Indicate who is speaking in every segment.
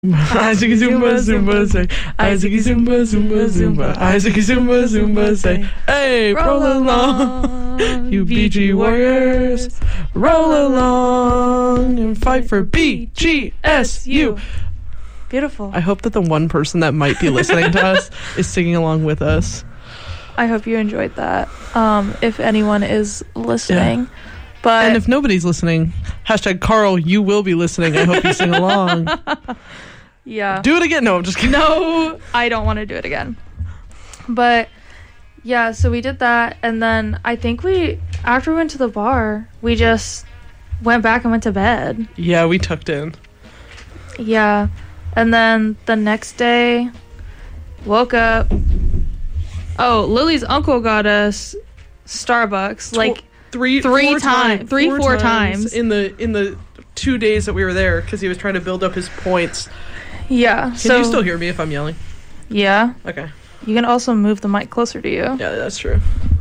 Speaker 1: Isaac Zumba Zumba say, Isaac Zumba Zumba Zumba, Isaac Zumba Zumba say, hey, roll along, you BG warriors, roll along and fight for BGSU.
Speaker 2: Beautiful.
Speaker 1: I hope that the one person that might be listening to us is singing along with us.
Speaker 2: I hope you enjoyed that. If anyone is listening.
Speaker 1: Yeah.
Speaker 2: But
Speaker 1: and if nobody's listening, hashtag Carl, you will be listening. I hope you sing along.
Speaker 2: Yeah.
Speaker 1: Do it again. No, I'm just kidding.
Speaker 2: No, I don't want to do it again. But yeah, so we did that, and then I think after we went to the bar, we just went back and went to bed.
Speaker 1: Yeah, we tucked in.
Speaker 2: Yeah. And then the next day, woke up. Oh, Lily's uncle got us Starbucks like four times
Speaker 1: in the 2 days that we were there because he was trying to build up his points.
Speaker 2: Yeah.
Speaker 1: Can you still hear me if I'm yelling?
Speaker 2: Yeah.
Speaker 1: Okay.
Speaker 2: You can also move the mic closer to you.
Speaker 1: Yeah, that's true.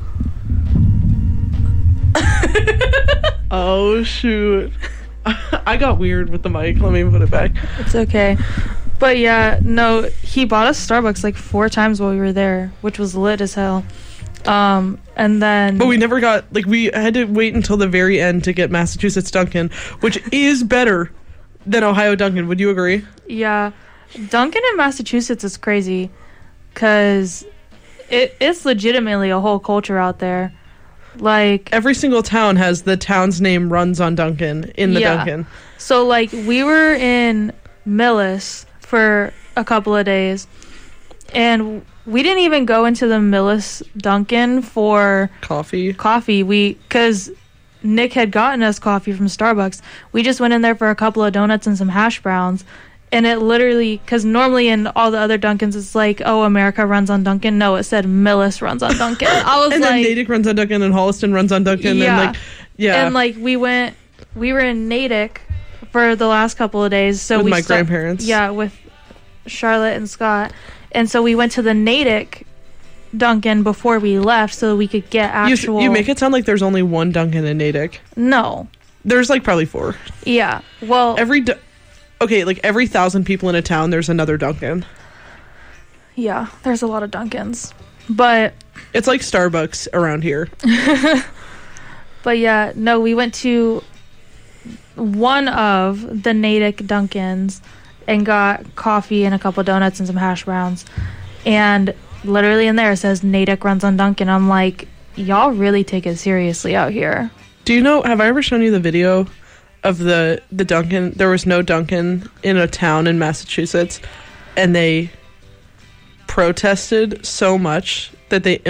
Speaker 1: Oh, shoot. I got weird with the mic. Let me put it back.
Speaker 2: It's okay. But yeah, no, he bought us Starbucks like 4 times while we were there, which was lit as hell. And then...
Speaker 1: But we never got... Like, we had to wait until the very end to get Massachusetts Dunkin', which is better than Ohio Dunkin'. Would you agree?
Speaker 2: Yeah. Dunkin' in Massachusetts is crazy because it's legitimately a whole culture out there. Like...
Speaker 1: Every single town has the town's name runs on Dunkin' in the Dunkin'.
Speaker 2: So, like, we were in Millis for a couple of days, and we didn't even go into the Millis Dunkin' for
Speaker 1: coffee.
Speaker 2: Because Nick had gotten us coffee from Starbucks. We just went in there for a couple of donuts and some hash browns. And it literally, because normally in all the other Dunkins, it's like, oh, America runs on Dunkin'. No, it said Millis runs on Dunkin'. I was
Speaker 1: and
Speaker 2: like...
Speaker 1: And then Natick runs on Dunkin', and Holliston runs on Dunkin'.
Speaker 2: Yeah.
Speaker 1: And, like, yeah.
Speaker 2: And, like, we were in Natick for the last couple of days. So
Speaker 1: with my grandparents.
Speaker 2: Yeah, with Charlotte and Scott. And so we went to the Natick Dunkin' before we left so that we could get actual...
Speaker 1: You make it sound like there's only one Dunkin' in Natick.
Speaker 2: No.
Speaker 1: There's, like, probably 4.
Speaker 2: Yeah, well...
Speaker 1: Okay, like every 1,000 people in a town, there's another Dunkin'.
Speaker 2: Yeah, there's a lot of Dunkins. But...
Speaker 1: It's like Starbucks around here.
Speaker 2: But yeah, no, we went to one of the Natick Dunkins and got coffee and a couple donuts and some hash browns. And literally in there it says Natick runs on Dunkin'. I'm like, y'all really take it seriously out here.
Speaker 1: Do you know, have I ever shown you the video of the Dunkin'? There was no Dunkin' in a town in Massachusetts, and they protested so much that they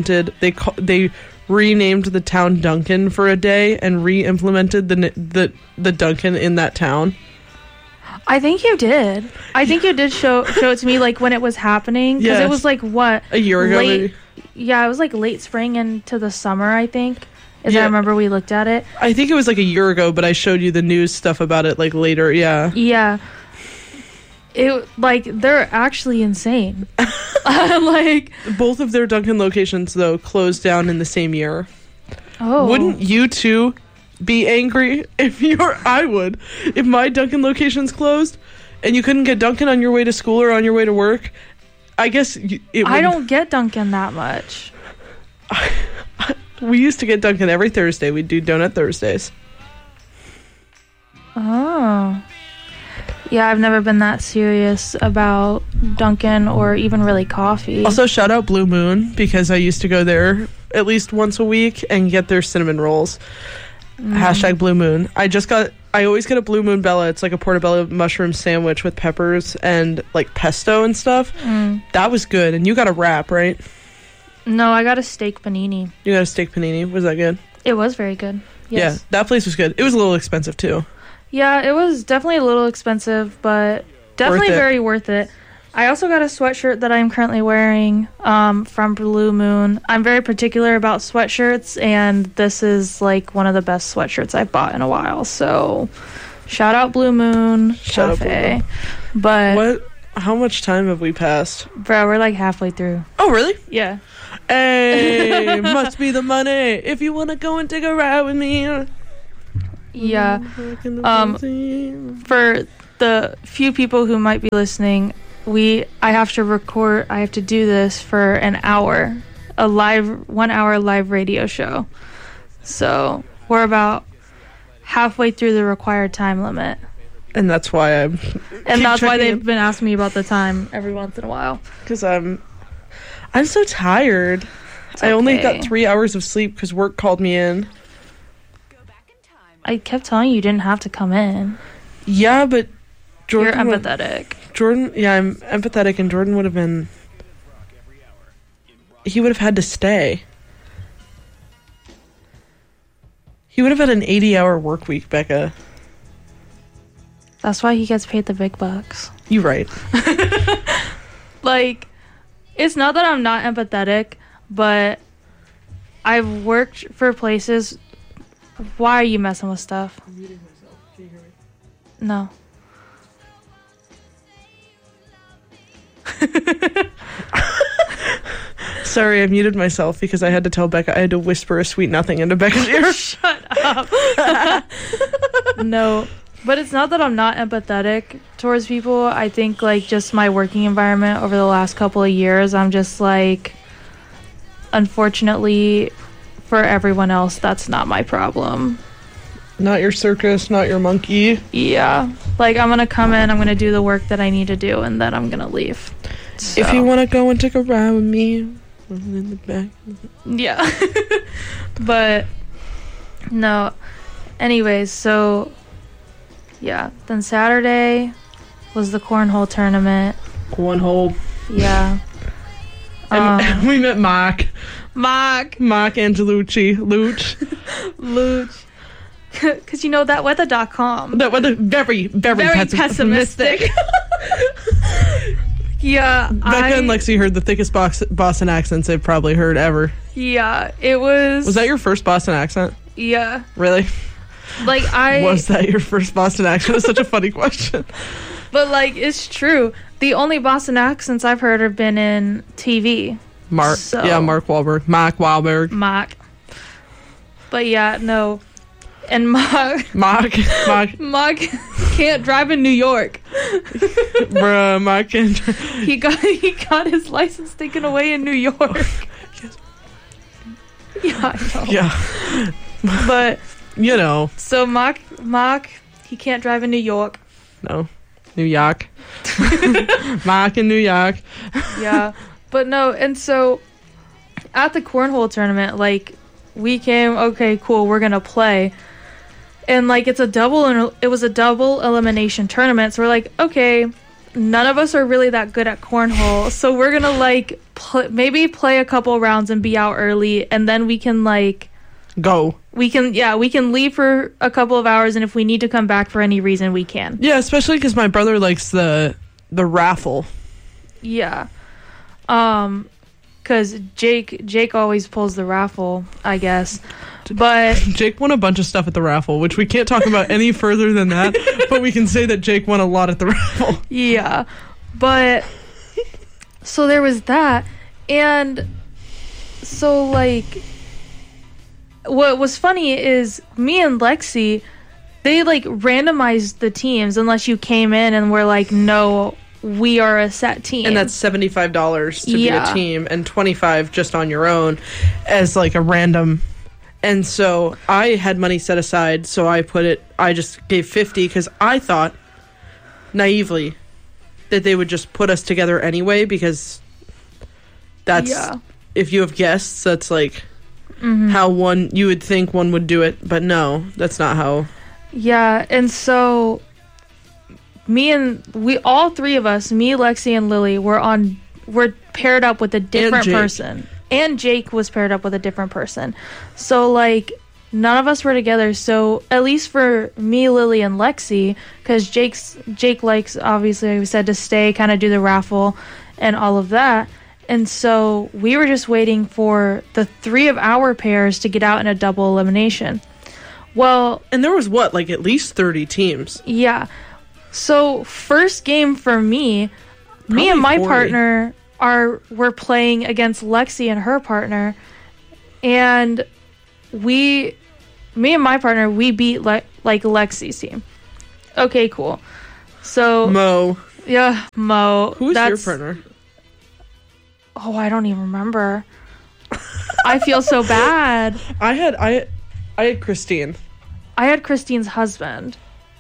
Speaker 1: renamed the town Dunkin' for a day and re-implemented the Dunkin' in that town.
Speaker 2: I think you did. I think you did show it to me like when it was happening, because it was like what,
Speaker 1: a year ago maybe?
Speaker 2: Yeah, it was like late spring into the summer, I think. I remember we looked at it.
Speaker 1: I think it was like a year ago, but I showed you the news stuff about it like later. Yeah.
Speaker 2: It like they're actually insane. Like
Speaker 1: both of their Dunkin' locations though closed down in the same year.
Speaker 2: Oh.
Speaker 1: Wouldn't you two be angry I would. If my Dunkin' location's closed and you couldn't get Dunkin' on your way to school or on your way to work, I guess
Speaker 2: I don't get Dunkin' that much.
Speaker 1: We used to get Dunkin' every Thursday. We'd do Donut Thursdays.
Speaker 2: Oh. Yeah, I've never been that serious about Dunkin' or even really coffee.
Speaker 1: Also, shout out Blue Moon, because I used to go there at least once a week and get their cinnamon rolls. Hashtag Blue Moon. I always get a Blue Moon Bella. It's like a portobello mushroom sandwich with peppers and like pesto and stuff. That was good. And you got a wrap, right?
Speaker 2: No, I got a steak panini.
Speaker 1: You got a steak panini. Was that good?
Speaker 2: It was very good. Yes.
Speaker 1: Yeah, that place was good. It was a little expensive too.
Speaker 2: Yeah, it was definitely a little expensive, but definitely very worth it. I also got a sweatshirt that I'm currently wearing from Blue Moon. I'm very particular about sweatshirts, and this is like one of the best sweatshirts I've bought in a while. So, shout out Blue Moon Cafe. But
Speaker 1: how much time have we passed?
Speaker 2: Bro, we're like halfway through.
Speaker 1: Oh, really?
Speaker 2: Yeah.
Speaker 1: Hey, must be the money. If you want to go and take a ride with me.
Speaker 2: Yeah. For the few people who might be listening, I have to do this for an hour, a 1 hour live radio show. So we're about halfway through the required time limit.
Speaker 1: And that's why
Speaker 2: they've been asking me about the time every once in a while.
Speaker 1: Because I'm so tired. I only got 3 hours of sleep because work called me in.
Speaker 2: I kept telling you didn't have to come in.
Speaker 1: Yeah, but Jordan...
Speaker 2: You're empathetic.
Speaker 1: I'm empathetic, and Jordan would have been... He would have had to stay. He would have had an 80-hour work week, Becca.
Speaker 2: That's why he gets paid the big bucks.
Speaker 1: You're right.
Speaker 2: Like, it's not that I'm not empathetic, but I've worked for places... Why are you messing with stuff?
Speaker 1: I'm muting myself. Can you hear me?
Speaker 2: No.
Speaker 1: Sorry, I muted myself because I had to tell Becca I had to whisper a sweet nothing into Becca's ear.
Speaker 2: Shut up. No, but it's not that I'm not empathetic towards people. I think, like, just my working environment over the last couple of years, I'm just like, unfortunately, for everyone else, that's not my problem.
Speaker 1: Not your circus, not your monkey.
Speaker 2: Yeah. Like, I'm going to come in, I'm going to do the work that I need to do, and then I'm going to leave. So.
Speaker 1: If you want to go and take a ride with me, in the back.
Speaker 2: Yeah. But, no. Anyways, so, yeah. Then Saturday was the cornhole tournament.
Speaker 1: Cornhole.
Speaker 2: Yeah.
Speaker 1: And we met Mark Angelucci.
Speaker 2: Luch. Because, you know, that weather.com.
Speaker 1: That weather, very, very pessimistic.
Speaker 2: Yeah.
Speaker 1: Becca and Lexi heard the thickest Boston accents they've probably heard ever.
Speaker 2: Yeah, it was...
Speaker 1: Was that your first Boston accent?
Speaker 2: Yeah.
Speaker 1: Really?
Speaker 2: Like,
Speaker 1: Was that your first Boston accent? It's such a funny question.
Speaker 2: But, like, it's true. The only Boston accents I've heard have been in TV.
Speaker 1: Mark Wahlberg. Mark Wahlberg.
Speaker 2: Mark. But, yeah, no... And Mark can't drive in New York.
Speaker 1: Bruh, Mark can't drive.
Speaker 2: He got his license taken away in New York.
Speaker 1: Yes.
Speaker 2: Yeah, I know.
Speaker 1: Yeah.
Speaker 2: But,
Speaker 1: you know.
Speaker 2: So Mark, he can't drive in New York.
Speaker 1: No. New York. Mark in New York.
Speaker 2: Yeah. But no, and so at the cornhole tournament, like, we came, okay, cool, we're gonna play. And, like, it was a double elimination tournament. So we're like, okay, none of us are really that good at cornhole. So we're going to, like, maybe play a couple rounds and be out early. And then we can, like...
Speaker 1: Go.
Speaker 2: We can leave for a couple of hours. And if we need to come back for any reason, we can.
Speaker 1: Yeah, especially because my brother likes the raffle.
Speaker 2: Yeah. Because Jake always pulls the raffle, I guess. But
Speaker 1: Jake won a bunch of stuff at the raffle, which we can't talk about any further than that. But we can say that Jake won a lot at the raffle.
Speaker 2: Yeah. But so there was that. And so, like, what was funny is me and Lexi, they, like, randomized the teams unless you came in and were like, no, we are a set team.
Speaker 1: And that's $75 to be a team and $25 just on your own as, like, a random. And so I had money set aside, so I just gave $50 because I thought naively that they would just put us together anyway, because that's if you have guests, that's like how you would think one would do it, but no, that's not how.
Speaker 2: Yeah, and so all three of us, me, Lexi, and Lily, were paired up with a different person. And Jake was paired up with a different person. So, like, none of us were together. So, at least for me, Lily, and Lexi, because Jake likes, obviously, we said to stay, kind of do the raffle and all of that. And so, we were just waiting for the 3 of our pairs to get out in a double elimination. Well...
Speaker 1: And there was, at least 30 teams?
Speaker 2: Yeah. So, first game for me and my
Speaker 1: 40.
Speaker 2: partner... we're playing against Lexi and her partner, and me and my partner, we beat like Lexi's team. Okay, cool. So
Speaker 1: Mo.
Speaker 2: Yeah, Mo.
Speaker 1: Who's your partner?
Speaker 2: Oh, I don't even remember. I feel so bad.
Speaker 1: I had Christine.
Speaker 2: I had Christine's husband.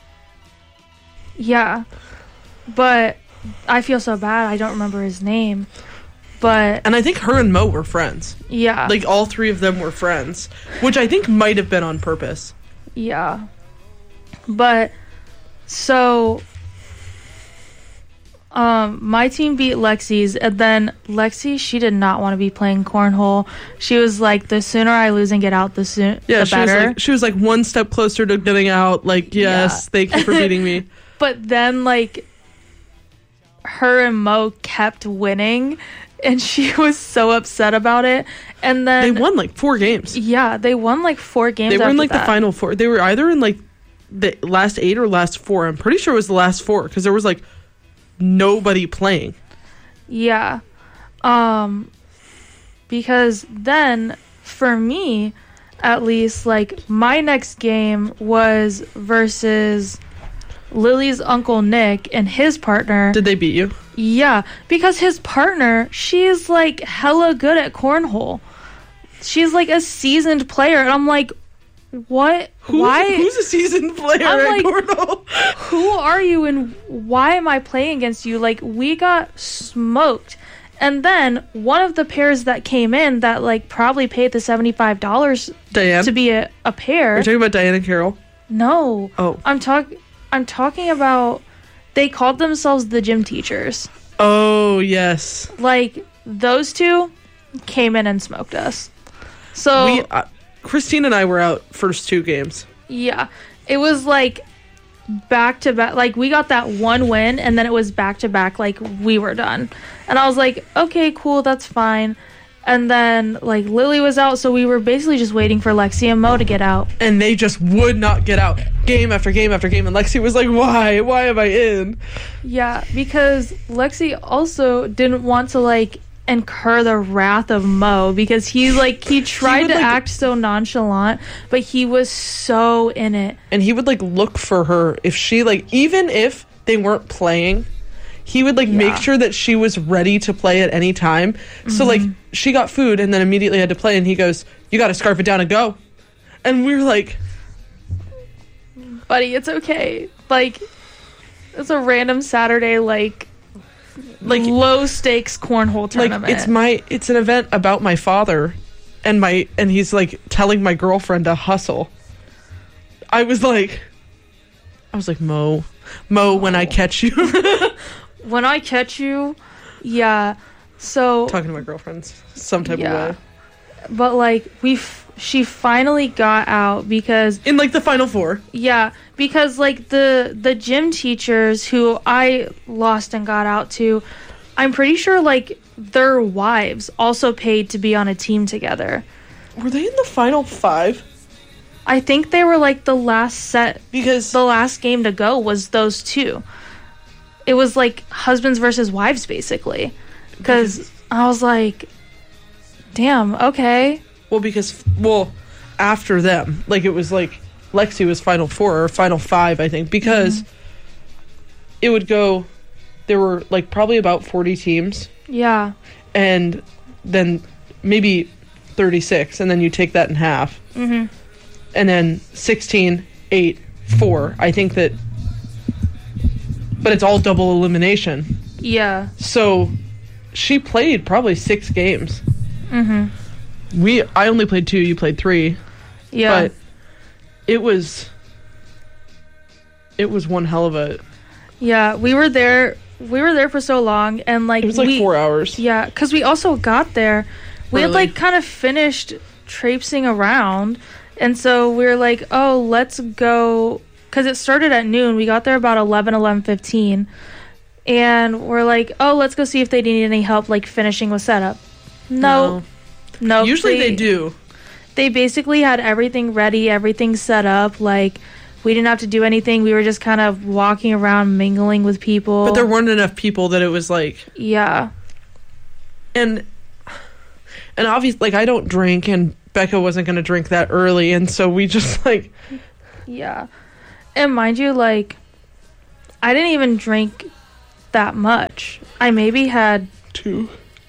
Speaker 2: Yeah. But I feel so bad. I don't remember his name. And
Speaker 1: I think her and Mo were friends.
Speaker 2: Yeah.
Speaker 1: Like, all three of them were friends, which I think might have been on purpose.
Speaker 2: Yeah. But, so, my team beat Lexi's, and then Lexi, she did not want to be playing cornhole. She was like, the sooner I lose and get out, the better.
Speaker 1: She was like one step closer to getting out. Like, yes, thank you for beating me.
Speaker 2: But then, like, her and Mo kept winning, and she was so upset about it. And then
Speaker 1: they won like 4 games.
Speaker 2: Yeah, they won like 4 games.
Speaker 1: They were in like
Speaker 2: the
Speaker 1: final 4. They were either in like the last 8 or last 4. I'm pretty sure it was the last 4 because there was like nobody playing.
Speaker 2: Yeah. Because then for me, at least, like, my next game was versus Lily's Uncle Nick and his partner.
Speaker 1: Did they beat you?
Speaker 2: Yeah, because his partner, she's like hella good at cornhole. She's like a seasoned player, and I'm like, what?
Speaker 1: Who's a seasoned player at cornhole?
Speaker 2: Who are you, and why am I playing against you? Like, we got smoked. And then one of the pairs that came in that like probably paid the $75
Speaker 1: Diane?
Speaker 2: to be a pair.
Speaker 1: You're talking about Diane and Carol?
Speaker 2: No.
Speaker 1: Oh.
Speaker 2: I'm talking about, they called themselves the gym teachers.
Speaker 1: Oh, yes.
Speaker 2: Like, those two came in and smoked us. So
Speaker 1: Christine and I were out first 2 games.
Speaker 2: Yeah. It was like back to back. Like, we got that one win, and then it was back to back. Like, we were done. And I was like, okay, cool, that's fine. And then, like, Lily was out, so we were basically just waiting for Lexi and Mo to get out.
Speaker 1: And they just would not get out. Game after game after game. And Lexi was like, why? Why am I in?
Speaker 2: Yeah, because Lexi also didn't want to, like, incur the wrath of Mo, because he tried to act so nonchalant, but he was so in it.
Speaker 1: And he would, like, look for her if she, like, even if they weren't playing, he would, like, make sure that she was ready to play at any time. Mm-hmm. So, like, she got food and then immediately had to play, and he goes, you gotta scarf it down and go. And we were like,
Speaker 2: buddy, it's okay. Like, it's a random Saturday, like low stakes cornhole tournament.
Speaker 1: Like, it's an event about my father, and he's like telling my girlfriend to hustle. I was like, Mo, when I catch you.
Speaker 2: When I catch you, yeah. So
Speaker 1: talking to my girlfriends some type of way.
Speaker 2: But like she finally got out because
Speaker 1: in like the final 4.
Speaker 2: Yeah, because like the gym teachers who I lost and got out to, I'm pretty sure like their wives also paid to be on a team together.
Speaker 1: Were they in the final 5?
Speaker 2: I think they were like the last set,
Speaker 1: because
Speaker 2: the last game to go was those 2. It was like husbands versus wives, basically. Because I was like, damn, okay.
Speaker 1: Well, after them, like, it was like Lexi was final 4 or final 5, I think, because it would go, there were like probably about 40 teams.
Speaker 2: Yeah.
Speaker 1: And then maybe 36, and then you take that in half. Mm-hmm. And then 16, 8, 4. I think that, but it's all double elimination.
Speaker 2: Yeah.
Speaker 1: So she played probably 6 games. Mm-hmm. I only played 2, you played 3.
Speaker 2: Yeah.
Speaker 1: But it was one hell of a...
Speaker 2: Yeah, we were there for so long, and like...
Speaker 1: It was like 4 hours.
Speaker 2: Yeah, because we also got there. We had like kind of finished traipsing around, and so we were like, oh, let's go... Because it started at noon. We got there about 11:15. And we're like, oh, let's go see if they need any help, like, finishing with setup. No.
Speaker 1: Usually they do.
Speaker 2: They basically had everything ready, everything set up. Like, we didn't have to do anything. We were just kind of walking around, mingling with people.
Speaker 1: But there weren't enough people that it was like...
Speaker 2: Yeah.
Speaker 1: And obviously, like, I don't drink, and Becca wasn't going to drink that early. And so we just, like...
Speaker 2: Yeah. And mind you, like... I didn't even drink that much. I maybe had
Speaker 1: 2.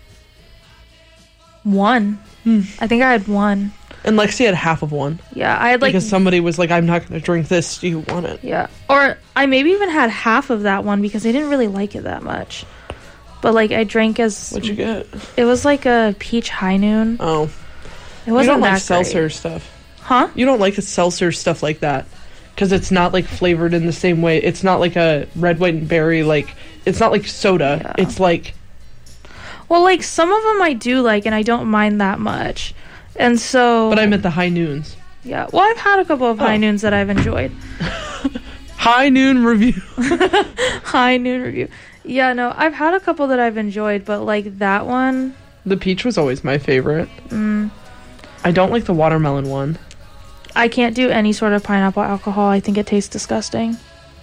Speaker 2: 1. I think I had 1.
Speaker 1: And Lexi had half of 1.
Speaker 2: Yeah, I had like...
Speaker 1: Because somebody was like, I'm not going to drink this. Do you want it?
Speaker 2: Yeah. Or I maybe even had half of that one because I didn't really like it that much. But like I drank as...
Speaker 1: What'd you get?
Speaker 2: It was like a peach high noon.
Speaker 1: Oh.
Speaker 2: It wasn't
Speaker 1: You don't like
Speaker 2: that
Speaker 1: seltzer
Speaker 2: great.
Speaker 1: stuff.
Speaker 2: Huh?
Speaker 1: You don't like a seltzer stuff like that. Because it's not like flavored in the same way. It's not like a red, white, and berry. Like, it's not like soda.
Speaker 2: Yeah.
Speaker 1: It's like...
Speaker 2: Well, like some of them I do like and I don't mind that much. And so...
Speaker 1: But I meant the high noons.
Speaker 2: Yeah. Well, I've had a couple of high noons that I've enjoyed.
Speaker 1: High noon review.
Speaker 2: High noon review. Yeah, no, I've had a couple that I've enjoyed, but like that one...
Speaker 1: The peach was always my favorite. I don't like the watermelon one.
Speaker 2: I can't do any sort of pineapple alcohol. I think it tastes disgusting.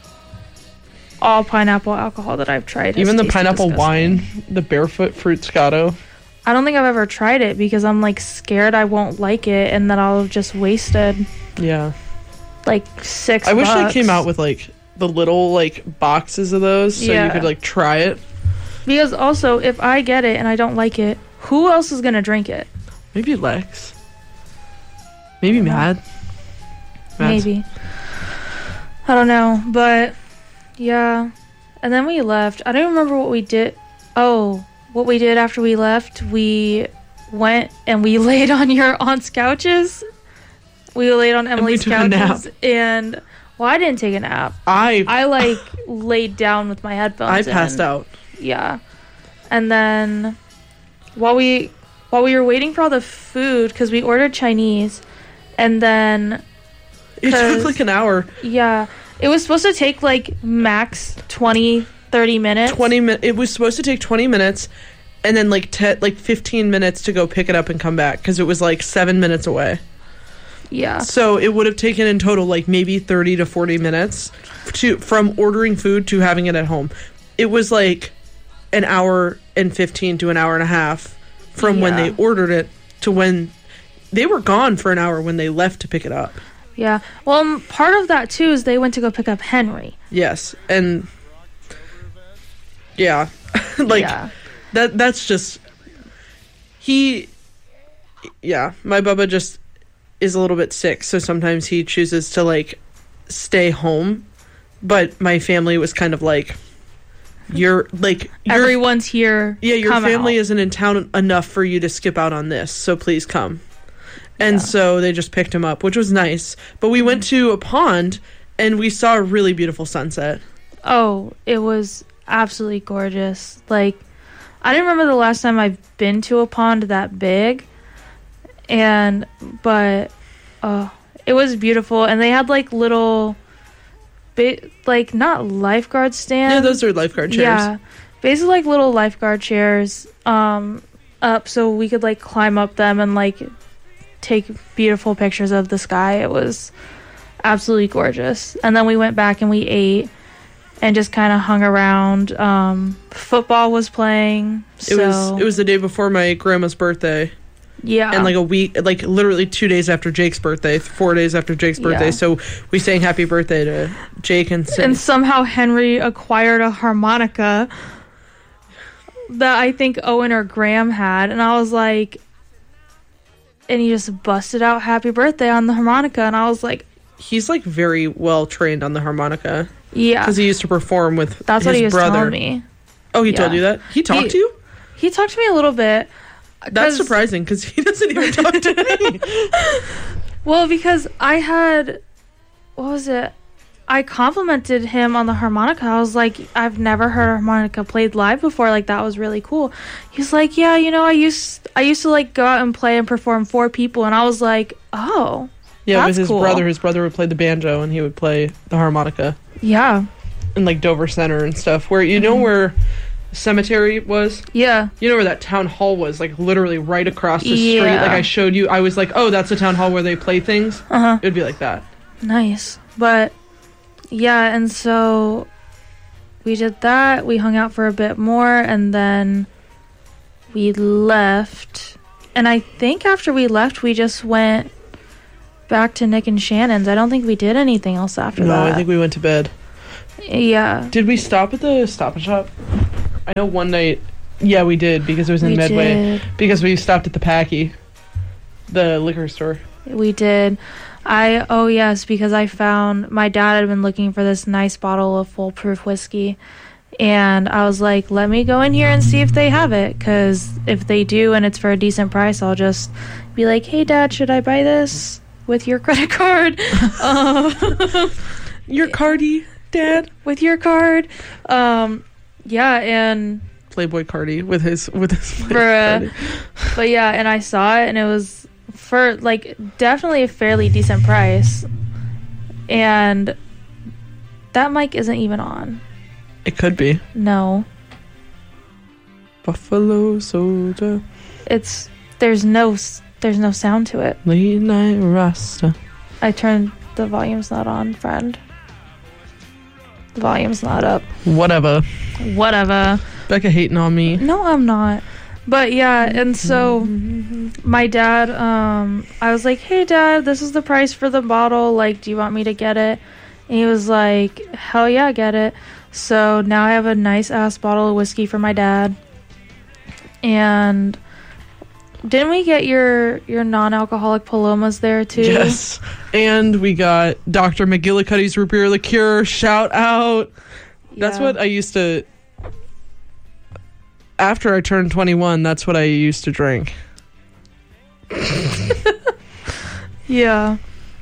Speaker 2: All pineapple alcohol that I've tried has
Speaker 1: Even the
Speaker 2: tasted
Speaker 1: pineapple
Speaker 2: disgusting.
Speaker 1: wine, the Barefoot Fruitscato.
Speaker 2: I don't think I've ever tried it because I'm like scared I won't like it and that I'll have just wasted
Speaker 1: Yeah.
Speaker 2: like $6.
Speaker 1: I wish they came out with like the little like boxes of those so you could like try it.
Speaker 2: Because also, if I get it and I don't like it, who else is gonna drink it?
Speaker 1: Maybe Lex. Maybe Mad.
Speaker 2: Maybe. I don't know, but yeah. And then we left. I don't remember what we did. Oh, what we did after we left. We went and we laid on your aunt's couches. We laid on Emily's couches, and well, I didn't take a nap. I like laid down with my headphones.
Speaker 1: I passed out.
Speaker 2: Yeah, and then while we were waiting for all the food, because we ordered Chinese, and then
Speaker 1: it took like an hour.
Speaker 2: Yeah, it was supposed to take like max 20-30 minutes.
Speaker 1: It was supposed to take 20 minutes, and then like 15 minutes to go pick it up and come back because it was like 7 minutes away.
Speaker 2: Yeah.
Speaker 1: So it would have taken in total like maybe 30 to 40 minutes from ordering food to having it at home. It was like an hour and 15 to an hour and a half from when they ordered it to when they were gone for an hour when they left to pick it up.
Speaker 2: Yeah. Well, part of that too is they went to go pick up Henry.
Speaker 1: Yes. And yeah. That's just my Bubba just is a little bit sick, so sometimes he chooses to like stay home, but my family was kind of like,
Speaker 2: everyone's here.
Speaker 1: Yeah, your family isn't in town enough for you to skip out on this, so please come. And so they just picked him up, which was nice. But we went to a pond and we saw a really beautiful sunset.
Speaker 2: Oh, it was absolutely gorgeous. Like, I didn't remember the last time I've been to a pond that big. But it was beautiful, and they had like little like not lifeguard stands.
Speaker 1: Yeah, those are lifeguard chairs.
Speaker 2: Yeah, basically like little lifeguard chairs up so we could like climb up them and like take beautiful pictures of the sky. It was absolutely gorgeous. And then we went back and we ate and just kind of hung around. Football was playing.
Speaker 1: It was the day before my grandma's birthday.
Speaker 2: Yeah.
Speaker 1: And like a week, like literally 2 days after Jake's birthday, 4 days after Jake's birthday.
Speaker 2: Yeah.
Speaker 1: So we sang happy birthday to Jake and
Speaker 2: somehow Henry acquired a harmonica that I think Owen or Graham had. And I was like, and he just busted out happy birthday on the harmonica. And I was like,
Speaker 1: he's like very well trained on the harmonica.
Speaker 2: Yeah.
Speaker 1: Because he used to perform with
Speaker 2: That's
Speaker 1: his
Speaker 2: what he was
Speaker 1: brother.
Speaker 2: telling me.
Speaker 1: Oh, he told you that? He talked to you?
Speaker 2: He talked to me a little bit.
Speaker 1: That's surprising because he doesn't even talk to me.
Speaker 2: Well, because I complimented him on the harmonica. I was like, I've never heard a harmonica played live before. Like, that was really cool. He's like, yeah, you know, I used to like go out and play and perform for people. And I was like, oh,
Speaker 1: yeah,
Speaker 2: that's
Speaker 1: with his
Speaker 2: cool.
Speaker 1: brother. His brother would play the banjo and he would play the harmonica.
Speaker 2: Yeah.
Speaker 1: In like Dover Center and stuff. Where, you know where cemetery was?
Speaker 2: Yeah.
Speaker 1: You know where that town hall was? Like literally right across the street.
Speaker 2: Yeah.
Speaker 1: Like I showed you. I was like, oh, that's the town hall where they play things? It would be like that.
Speaker 2: Nice. But yeah, and so we did that. We hung out for a bit more and then we left. And I think after we left, we just went back to Nick and Shannon's. I don't think we did anything else after that.
Speaker 1: No, I think we went to bed.
Speaker 2: Yeah.
Speaker 1: Did we stop at the Stop and Shop? I know one night. Yeah, we did because it was in Medway. Because we stopped at the Packy, the liquor store.
Speaker 2: We did. Yes, because I found my dad had been looking for this nice bottle of foolproof whiskey. And I was like, let me go in here and see if they have it. Because if they do and it's for a decent price, I'll just be like, hey, Dad, should I buy this with your credit card?
Speaker 1: Your cardy, Dad?
Speaker 2: With your card. Yeah, and...
Speaker 1: Playboy Cardi with his
Speaker 2: but yeah, and I saw it, and it was for, like, definitely a fairly decent price. And that mic isn't even on.
Speaker 1: It could be.
Speaker 2: No.
Speaker 1: Buffalo Soldier.
Speaker 2: There's no sound to it.
Speaker 1: Late night Rasta.
Speaker 2: I turned the volume's not on, friend. The volume's not up.
Speaker 1: Whatever. Becca hating on me.
Speaker 2: No, I'm not. But yeah, and so my dad, I was like, hey, Dad, this is the price for the bottle. Like, do you want me to get it? And he was like, hell yeah, get it. So now I have a nice ass bottle of whiskey for my dad. And didn't we get your non-alcoholic Palomas there too?
Speaker 1: Yes. And we got Dr. McGillicuddy's root beer liqueur. Shout out. Yeah. That's what I used to... After I turned 21, that's what I used to drink.
Speaker 2: Yeah.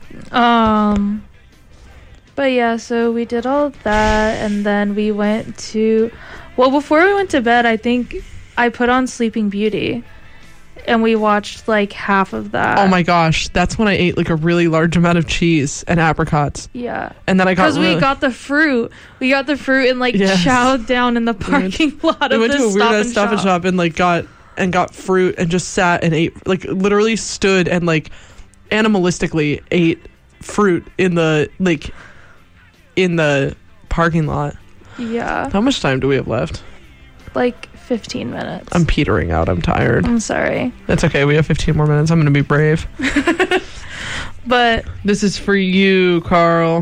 Speaker 2: But yeah, so we did all of that, and then we went to... Well, before we went to bed, I think I put on Sleeping Beauty, and we watched, like, half of that.
Speaker 1: Oh my gosh, that's when I ate, like, a really large amount of cheese and apricots.
Speaker 2: Yeah.
Speaker 1: And then I got...
Speaker 2: Because we got the fruit. We got the fruit and, like, chowed down in the parking lot of the Stop and Shop. We went to a weird-ass Stop and Shop
Speaker 1: and, like, got fruit and just sat and ate, like, literally stood and, like, animalistically ate fruit in the, like... in the parking lot.
Speaker 2: Yeah.
Speaker 1: How much time do we have left?
Speaker 2: Like 15 minutes.
Speaker 1: I'm petering out. I'm tired.
Speaker 2: I'm sorry.
Speaker 1: That's okay. We have 15 more minutes. I'm going to be brave.
Speaker 2: But
Speaker 1: this is for you, Carl.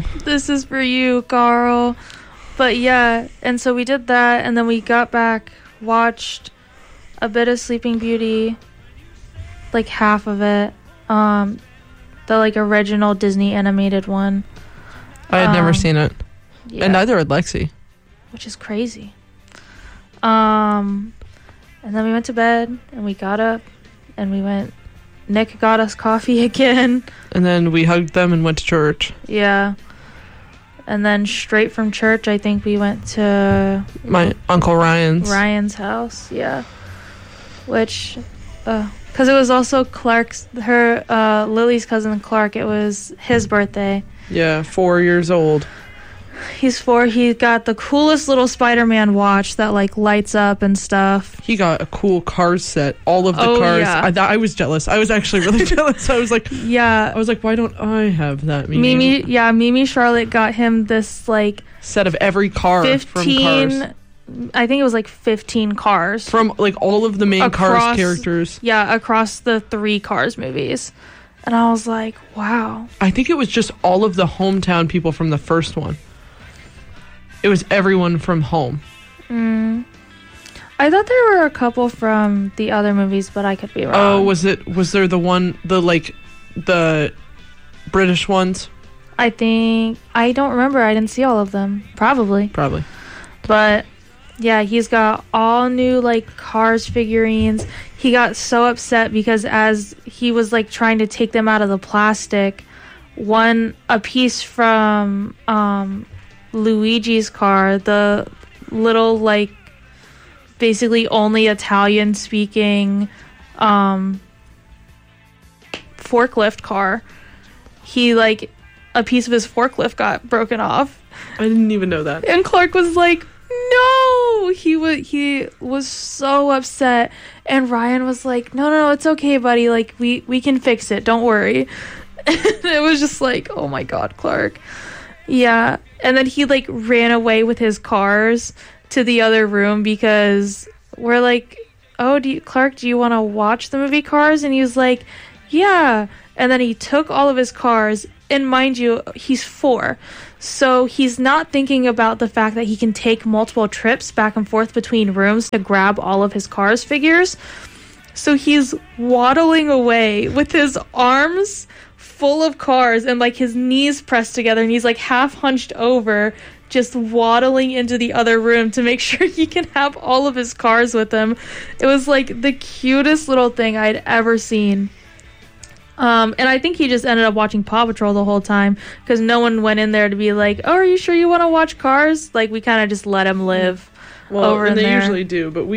Speaker 2: But yeah, and so we did that, and then we got back, watched a bit of Sleeping Beauty, like half of it. The like original Disney animated one.
Speaker 1: I had never seen it.
Speaker 2: Yeah.
Speaker 1: And neither had Lexi.
Speaker 2: Which is crazy. And then we went to bed, and we got up, and we went... Nick got us coffee again.
Speaker 1: And then we hugged them and went to church.
Speaker 2: Yeah. And then straight from church, I think we went to...
Speaker 1: my Uncle Ryan's.
Speaker 2: Ryan's house, yeah. Which... because it was also Lily's cousin Clark. It was his birthday.
Speaker 1: Yeah, 4 years old.
Speaker 2: He's 4. He got the coolest little Spider-Man watch that, like, lights up and stuff.
Speaker 1: He got a cool Cars set. All of the cars. Yeah. I was jealous. I was actually really jealous. I was like,
Speaker 2: yeah.
Speaker 1: I was like, why don't I have that? Mimi
Speaker 2: Charlotte got him this, like...
Speaker 1: set of every car
Speaker 2: 15,
Speaker 1: from Cars.
Speaker 2: I think it was, like, 15 cars.
Speaker 1: From, like, all of the main Cars characters.
Speaker 2: Yeah, across the 3 Cars movies. And I was like, wow.
Speaker 1: I think it was just all of the hometown people from the first one. It was everyone from home.
Speaker 2: I thought there were a couple from the other movies, but I could be wrong.
Speaker 1: Oh, was there the British ones?
Speaker 2: I don't remember. I didn't see all of them. Probably. But yeah, he's got all new, like, Cars figurines. He got so upset because as he was, like, trying to take them out of the plastic, a piece from Luigi's car, the little, like, basically only Italian speaking forklift car, he, like, a piece of his forklift got broken off.
Speaker 1: I didn't even know that.
Speaker 2: And Clark was like, no! He was so upset. And Ryan was like, no, it's okay, buddy. Like, we can fix it. Don't worry. And it was just like, oh my God, Clark. Yeah. And then he, like, ran away with his cars to the other room because we're like, oh, Clark, do you want to watch the movie Cars? And he was like, yeah. And then he took all of his cars, and mind you, he's 4. So he's not thinking about the fact that he can take multiple trips back and forth between rooms to grab all of his Cars figures. So he's waddling away with his arms full of Cars and like his knees pressed together, and he's like half hunched over, just waddling into the other room to make sure he can have all of his Cars with him. It was like the cutest little thing I'd ever seen. And I think he just ended up watching Paw Patrol the whole time because no one went in there to be like, oh, are you sure you want to watch Cars? Like, we kind of just let him live over in there.
Speaker 1: And they usually do, but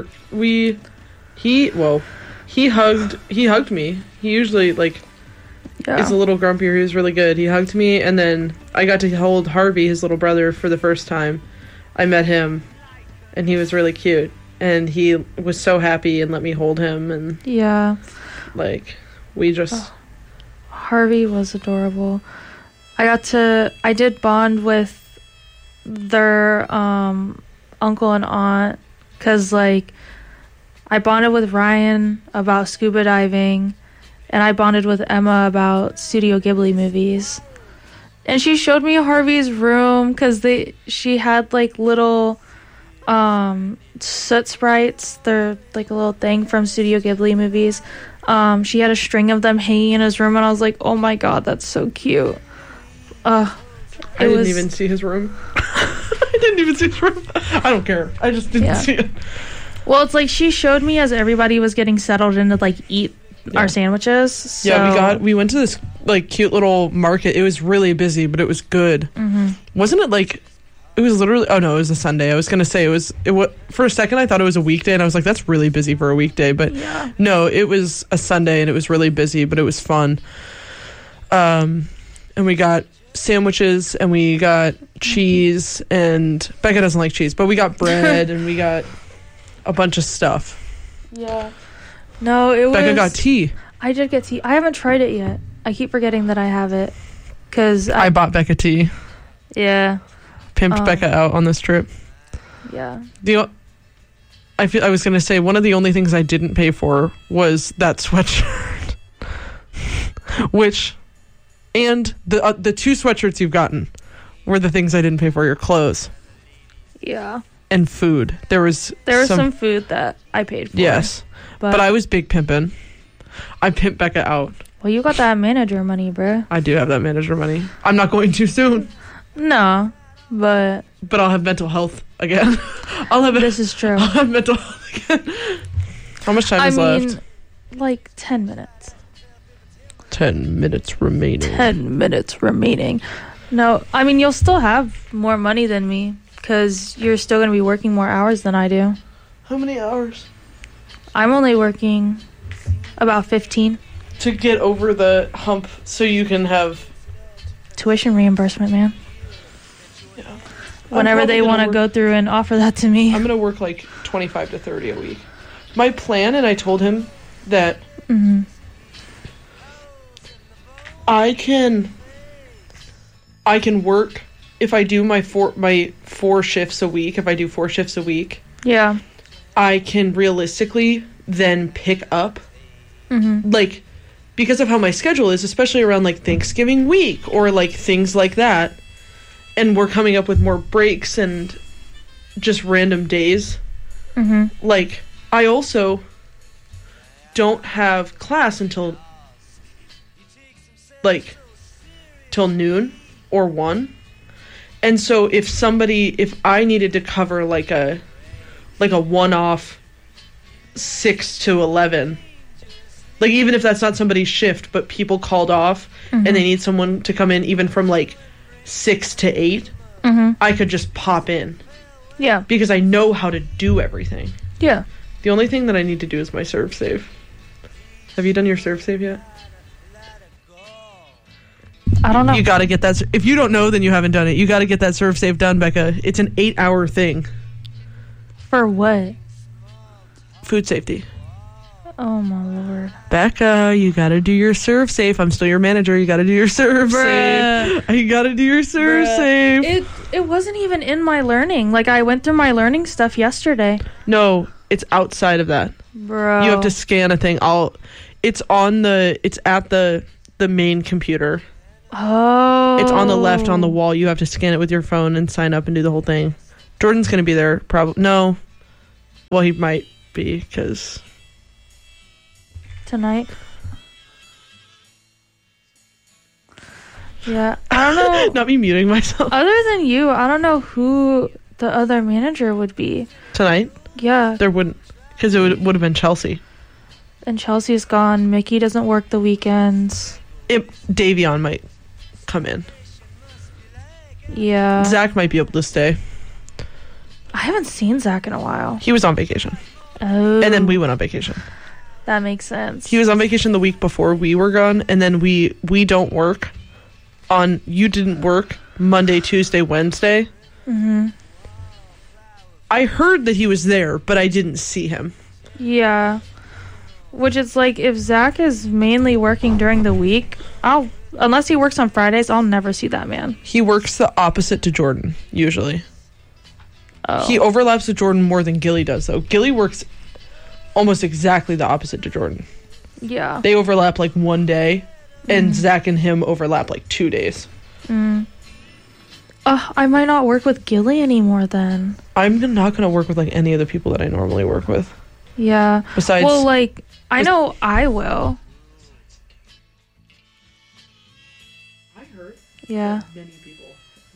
Speaker 1: he hugged me. He usually, like, is a little grumpier. He was really good. He hugged me, and then I got to hold Harvey, his little brother, for the first time. I met him, and he was really cute. And he was so happy and let me hold him, and like, we just...
Speaker 2: Harvey was adorable. I did bond with their uncle and aunt, because, like, I bonded with Ryan about scuba diving, and I bonded with Emma about Studio Ghibli movies. And she showed me Harvey's room, because she had, like, little soot sprites. They're, like, a little thing from Studio Ghibli movies. She had a string of them hanging in his room, and I was like, oh my god, that's so cute.
Speaker 1: I didn't even see his room. I didn't even see his room. I don't care. I just didn't see it.
Speaker 2: Well, it's like she showed me as everybody was getting settled in to, like, eat our sandwiches. So.
Speaker 1: Yeah, we went to this, like, cute little market. It was really busy, but it was good. Mm-hmm. Wasn't it, like... It was literally... Oh, no, it was a Sunday. I was going to say it was... For a second, I thought it was a weekday, and I was like, that's really busy for a weekday. But no, it was a Sunday, and it was really busy, but it was fun. And we got sandwiches, and we got cheese, and Becca doesn't like cheese, but we got bread, and we got a bunch of stuff.
Speaker 2: Yeah. No, it was...
Speaker 1: Becca got tea.
Speaker 2: I did get tea. I haven't tried it yet. I keep forgetting that I have it. Because
Speaker 1: I bought Becca tea.
Speaker 2: Yeah.
Speaker 1: Pimped Becca out on this trip.
Speaker 2: Yeah.
Speaker 1: I was going to say, one of the only things I didn't pay for was that sweatshirt. And the two sweatshirts you've gotten were the things I didn't pay for. Your clothes.
Speaker 2: Yeah.
Speaker 1: And food. There was
Speaker 2: some food that I paid for.
Speaker 1: Yes. But I was big pimping. I pimped Becca out.
Speaker 2: Well, you got that manager money, bruh.
Speaker 1: I do have that manager money. I'm not going too soon.
Speaker 2: No, but
Speaker 1: I'll have mental health again.
Speaker 2: This is true.
Speaker 1: I'll have mental health again. How much time is left?
Speaker 2: Like 10 minutes.
Speaker 1: 10 minutes remaining.
Speaker 2: 10 minutes remaining. No, I mean, you'll still have more money than me, because you're still going to be working more hours than I do.
Speaker 1: How many hours?
Speaker 2: I'm only working about 15.
Speaker 1: To get over the hump so you can have...
Speaker 2: tuition reimbursement, man.
Speaker 1: Yeah.
Speaker 2: Whenever they want to go through and offer that to me.
Speaker 1: I'm going to work like 25 to 30 a week. My plan, and I told him that I can work if I do my four shifts a week. If I do 4 shifts a week,
Speaker 2: yeah,
Speaker 1: I can realistically then pick up, like, because of how my schedule is, especially around like Thanksgiving week or like things like that, and we're coming up with more breaks and just random days. Like, I also don't have class until till noon or 1. And so if I needed to cover like a one-off 6 to 11, like, even if that's not somebody's shift, but people called off and they need someone to come in even from like 6 to 8, I could just pop in.
Speaker 2: Yeah.
Speaker 1: Because I know how to do everything.
Speaker 2: Yeah.
Speaker 1: The only thing that I need to do is my serve save. Have you done your serve save yet?
Speaker 2: I don't know.
Speaker 1: You gotta get that. If you don't know, then you haven't done it. You gotta get that serve save done, Becca. It's an 8-hour thing.
Speaker 2: For what?
Speaker 1: Food safety.
Speaker 2: Oh my lord.
Speaker 1: Becca, you gotta do your serve safe. I'm still your manager. You gotta do your serve safe. You gotta do your serve safe.
Speaker 2: It wasn't even in my learning. Like, I went through my learning stuff yesterday.
Speaker 1: No, it's outside of that.
Speaker 2: Bro.
Speaker 1: You have to scan a thing. It's at the main computer.
Speaker 2: Oh.
Speaker 1: It's on the left on the wall. You have to scan it with your phone and sign up and do the whole thing. Jordan's going to be there. Probably. No. Well, he might be because...
Speaker 2: Tonight? Yeah. I don't know.
Speaker 1: Not me muting myself.
Speaker 2: Other than you, I don't know who the other manager would be.
Speaker 1: Tonight?
Speaker 2: Yeah.
Speaker 1: There wouldn't... Because it would have been Chelsea.
Speaker 2: And Chelsea's gone. Mickey doesn't work the weekends.
Speaker 1: Davion might come in.
Speaker 2: Yeah.
Speaker 1: Zach might be able to stay.
Speaker 2: I haven't seen Zach in a while.
Speaker 1: He was on vacation.
Speaker 2: Oh.
Speaker 1: And then we went on vacation.
Speaker 2: That makes sense.
Speaker 1: He was on vacation the week before we were gone, and then we don't work on... You didn't work Monday, Tuesday, Wednesday.
Speaker 2: Mm-hmm.
Speaker 1: I heard that he was there, but I didn't see him.
Speaker 2: Yeah. Which is like, if Zach is mainly working during the week, unless he works on Fridays, I'll never see that man.
Speaker 1: He works the opposite to Jordan, usually.
Speaker 2: Oh.
Speaker 1: He overlaps with Jordan more than Gilly does, though. Gilly works almost exactly the opposite to Jordan.
Speaker 2: Yeah.
Speaker 1: They overlap like one day, and Zach and him overlap like 2 days.
Speaker 2: I might not work with Gilly anymore then.
Speaker 1: I'm not going to work with like any of the people that I normally work with.
Speaker 2: Yeah.
Speaker 1: Besides...
Speaker 2: Well, like, I know I will.
Speaker 1: I heard
Speaker 2: Yeah.
Speaker 1: many people.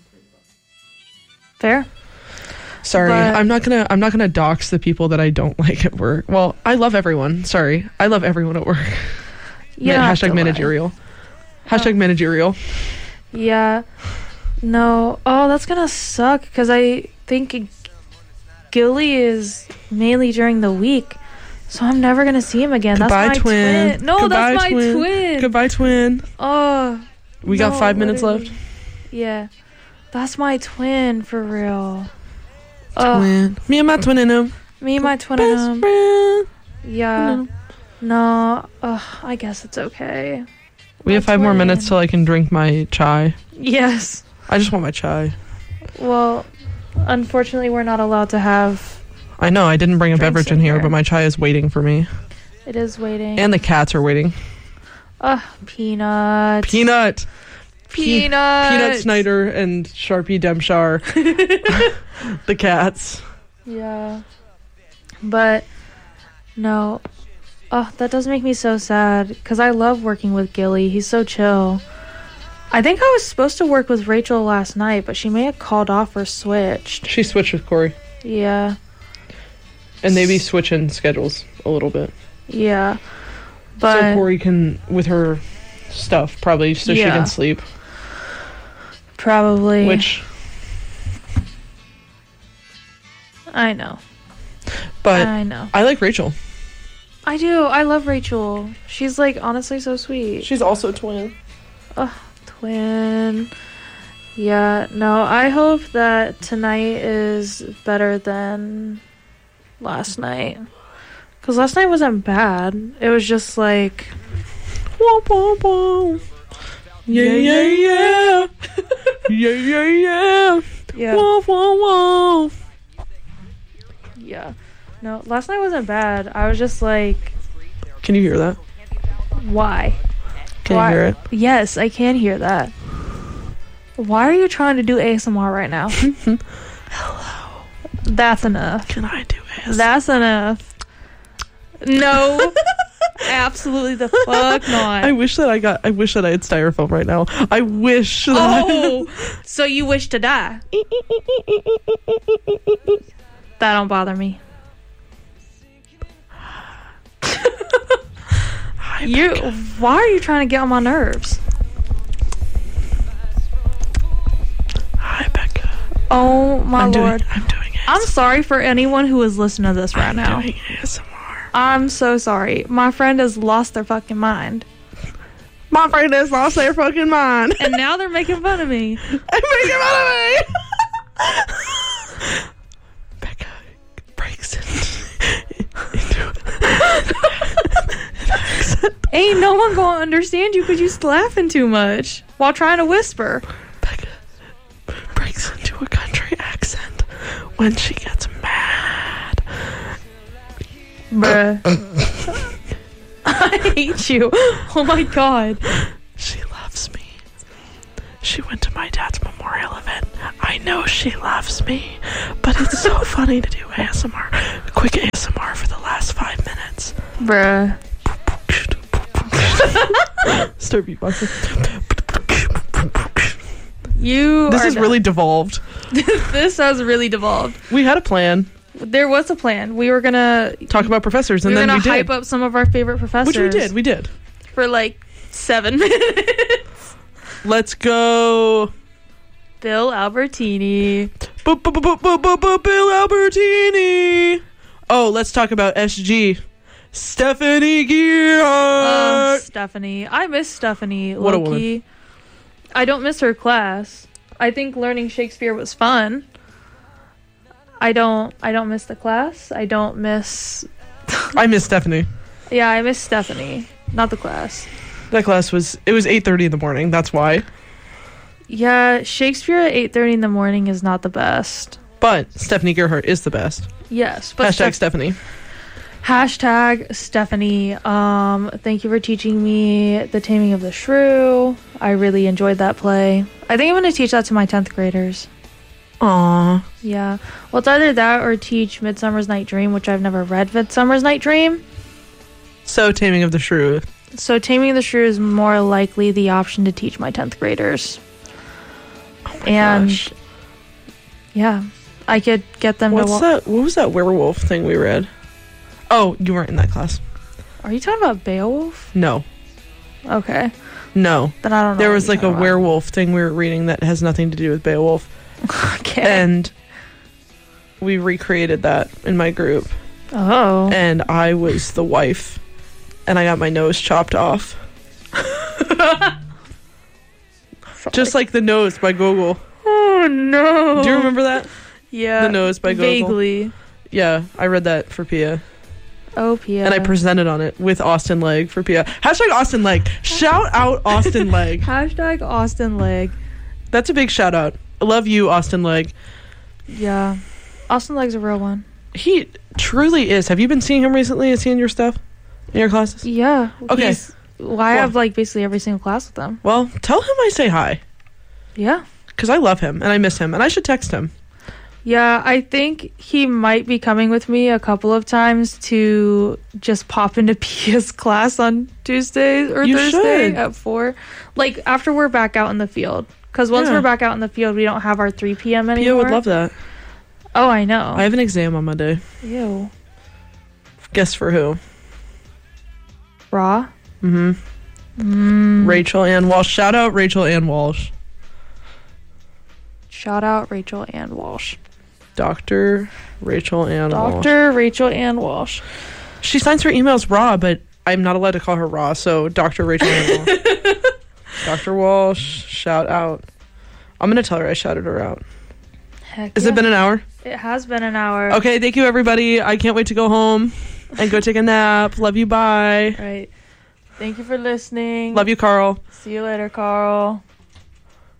Speaker 2: Fair.
Speaker 1: Sorry,
Speaker 2: But-
Speaker 1: I'm not gonna dox the people that I don't like at work. Well, I love everyone. Sorry, I love everyone at work.
Speaker 2: You don't have to
Speaker 1: Hashtag
Speaker 2: lie.
Speaker 1: managerial. Hashtag managerial.
Speaker 2: Yeah. No. Oh, that's gonna suck because I think Gilly is mainly during the week, so I'm never gonna see him again.
Speaker 1: Goodbye,
Speaker 2: that's my
Speaker 1: twin.
Speaker 2: No,
Speaker 1: Goodbye,
Speaker 2: that's my twin.
Speaker 1: Goodbye, twin.
Speaker 2: Oh.
Speaker 1: We got 5 minutes
Speaker 2: literally.
Speaker 1: left.
Speaker 2: Yeah. That's my twin for real.
Speaker 1: Twin. Me and my twin in him.
Speaker 2: Me and my twin
Speaker 1: Best
Speaker 2: and him.
Speaker 1: friend.
Speaker 2: Yeah. No. I guess it's okay.
Speaker 1: We have 5 more minutes till I can drink my chai.
Speaker 2: Yes.
Speaker 1: I just want my chai.
Speaker 2: Well, unfortunately, we're not allowed to have.
Speaker 1: I know, I didn't bring a
Speaker 2: Drinks
Speaker 1: beverage
Speaker 2: in
Speaker 1: in here,
Speaker 2: here.
Speaker 1: but my chai is waiting for me.
Speaker 2: It is waiting.
Speaker 1: And the cats are waiting.
Speaker 2: Peanuts.
Speaker 1: Peanut.
Speaker 2: Peanuts.
Speaker 1: Peanut Snyder and Sharpie Demshar. The cats.
Speaker 2: Yeah. But, no. That does make me so sad, because I love working with Gilly. He's so chill. I think I was supposed to work with Rachel last night, but she may have called off or switched.
Speaker 1: She switched with Corey.
Speaker 2: Yeah.
Speaker 1: And they be switching schedules a little bit.
Speaker 2: Yeah. But
Speaker 1: So Corey can, with her stuff, probably, so she
Speaker 2: Yeah.
Speaker 1: can sleep.
Speaker 2: probably.
Speaker 1: Which,
Speaker 2: I know.
Speaker 1: but
Speaker 2: I know.
Speaker 1: I like Rachel.
Speaker 2: I do. I love Rachel. She's, like, honestly so sweet.
Speaker 1: She's also a twin.
Speaker 2: Twin. Yeah, no, I hope that tonight is better than last night. Because last night wasn't bad. It was just like...
Speaker 1: Whoa, whoa, whoa. Yeah, yeah, yeah. Yeah, yeah, yeah.
Speaker 2: Yeah.
Speaker 1: Whoa, whoa, whoa.
Speaker 2: Yeah. No, last night wasn't bad. I was just like...
Speaker 1: Can you hear that?
Speaker 2: Why?
Speaker 1: Can
Speaker 2: Why?
Speaker 1: you hear it?
Speaker 2: Yes, I can hear that. Why are you trying to do ASMR right now?
Speaker 1: Hello.
Speaker 2: That's enough.
Speaker 1: Can I do it?
Speaker 2: That's enough. No. Absolutely the fuck not.
Speaker 1: I wish that I had styrofoam right now. I wish that
Speaker 2: Oh, so you wish to die? That don't bother me.
Speaker 1: Hi,
Speaker 2: Why are you trying to get on my nerves?
Speaker 1: Hi, Becca.
Speaker 2: Oh my
Speaker 1: I'm
Speaker 2: lord.
Speaker 1: I'm doing it.
Speaker 2: I'm sorry for anyone who is listening to this right now.
Speaker 1: I'm doing ASMR.
Speaker 2: I'm so sorry. My friend has lost their fucking mind.
Speaker 1: My friend has lost their fucking mind.
Speaker 2: And now they're making fun of me.
Speaker 1: I'm making fun of me. Becca breaks into
Speaker 2: Ain't no one gonna understand you because you laughing too much while trying to whisper.
Speaker 1: Becca breaks into a country accent when she gets mad.
Speaker 2: Bruh. I hate you. Oh my god.
Speaker 1: She loves me. she loves me, but it's so funny to do ASMR. Quick ASMR for the last 5 minutes.
Speaker 2: Bruh.
Speaker 1: Start beatboxing. This is really devolved.
Speaker 2: This has really devolved.
Speaker 1: We had a plan.
Speaker 2: There was a plan. We were gonna
Speaker 1: talk about professors, and then we did.
Speaker 2: Hype up some of our favorite professors.
Speaker 1: Which we did.
Speaker 2: For like 7 minutes.
Speaker 1: Let's go.
Speaker 2: Bill Albertini.
Speaker 1: Bill Albertini. Oh, let's talk about SG. Stephanie Gearhart.
Speaker 2: Stephanie. I miss Stephanie.
Speaker 1: What a woman.
Speaker 2: I don't miss her class. I think learning Shakespeare was fun. I don't miss the class. I miss
Speaker 1: Stephanie.
Speaker 2: Yeah, I miss Stephanie. Not the class.
Speaker 1: That class was 8:30 in the morning. That's why.
Speaker 2: Yeah, Shakespeare at 8:30 in the morning is not the best.
Speaker 1: But Stephanie Gearhart is the best.
Speaker 2: Yes. But
Speaker 1: Stephanie.
Speaker 2: Hashtag Stephanie. Thank you for teaching me The Taming of the Shrew. I really enjoyed that play. I think I'm going to teach that to my 10th graders.
Speaker 1: Aww.
Speaker 2: Yeah. Well, it's either that or teach Midsummer's Night Dream, which I've never read Midsummer's Night Dream.
Speaker 1: So Taming of the Shrew.
Speaker 2: So Taming of the Shrew is more likely the option to teach my 10th graders.
Speaker 1: Oh my gosh.
Speaker 2: Yeah, I could get them to...
Speaker 1: What was that werewolf thing we read? Oh, you weren't in that class.
Speaker 2: Are you talking about Beowulf?
Speaker 1: No.
Speaker 2: Okay.
Speaker 1: No.
Speaker 2: Then I don't know.
Speaker 1: There was like a werewolf thing we were reading that has nothing to do with Beowulf.
Speaker 2: Okay.
Speaker 1: And we recreated that in my group.
Speaker 2: Oh.
Speaker 1: And I was the wife. And I got my nose chopped off. Just like The Nose by Gogol.
Speaker 2: Oh, no.
Speaker 1: Do you remember that?
Speaker 2: Yeah.
Speaker 1: The Nose by Gogol.
Speaker 2: Vaguely.
Speaker 1: Yeah, I read that for Pia.
Speaker 2: Oh, Pia.
Speaker 1: And I presented on it with Austin Legg for Pia. Hashtag Austin Legg. Shout out Austin Legg.
Speaker 2: Hashtag Austin Legg.
Speaker 1: That's a big shout out. I love you, Austin Legg.
Speaker 2: Yeah. Austin Legg's a real one.
Speaker 1: He truly is. Have you been seeing him recently? Is he in your stuff? In your classes?
Speaker 2: Yeah.
Speaker 1: Okay.
Speaker 2: I have like basically every single class with him.
Speaker 1: Well, tell him I say hi.
Speaker 2: Yeah.
Speaker 1: Because I love him and I miss him and I should text him.
Speaker 2: Yeah, I think he might be coming with me a couple of times to just pop into Pia's class on Tuesdays or Thursday at 4. Like after we're back out in the field. Because once we're back out in the field, we don't have our 3 p.m. anymore.
Speaker 1: Pia would love that.
Speaker 2: Oh, I know.
Speaker 1: I have an exam on Monday.
Speaker 2: Ew.
Speaker 1: Guess for who?
Speaker 2: Raw?
Speaker 1: Mm-hmm. Rachel Ann Walsh. Shout out Rachel Ann Walsh.
Speaker 2: Shout out Rachel Ann Walsh.
Speaker 1: Dr. Rachel Ann Walsh.
Speaker 2: Dr. Rachel Ann Walsh.
Speaker 1: She signs her emails Raw, but I'm not allowed to call her Raw, so Dr. Rachel Ann Walsh. Dr. Walsh, shout out. I'm going to tell her I shouted her out.
Speaker 2: Heck
Speaker 1: Has it been an hour?
Speaker 2: It has been an hour.
Speaker 1: Okay, thank you, everybody. I can't wait to go home and go take a nap. Love you, bye.
Speaker 2: Right. Thank you for listening.
Speaker 1: Love you, Carl.
Speaker 2: See you later, Carl.